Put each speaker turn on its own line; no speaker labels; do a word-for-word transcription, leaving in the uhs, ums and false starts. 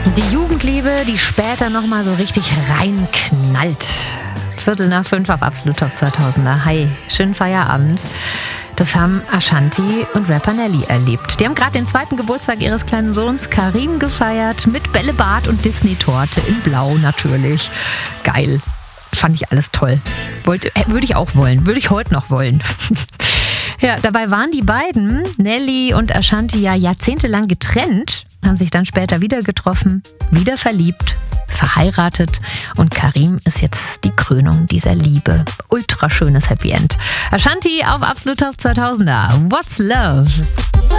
Die Jugendliebe, die später nochmal so richtig reinknallt. Viertel nach fünf auf Absolut Top zweitausender. Hi, schönen Feierabend. Das haben Ashanti und Rapper Nelly erlebt. Die haben gerade den zweiten Geburtstag ihres kleinen Sohns Karim gefeiert mit Bällebad und Disney-Torte in Blau natürlich. Geil. Fand ich alles toll. Wollte, würde ich auch wollen. Würde ich heute noch wollen. Ja, dabei waren die beiden, Nelly und Ashanti, ja jahrzehntelang getrennt, haben sich dann später wieder getroffen, wieder verliebt, verheiratet und Karim ist jetzt die Krönung dieser Liebe. Ultra schönes Happy End. Ashanti auf Absolut Top zweitausender. What's Love?